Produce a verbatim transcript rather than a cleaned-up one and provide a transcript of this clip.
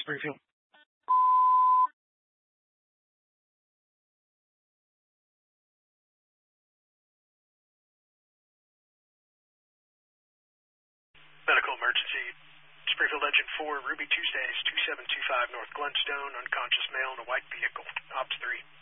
Springfield. Medical emergency. Springfield Engine four, Ruby Tuesdays, two seven two five North Glenstone, unconscious male in a white vehicle. Ops three.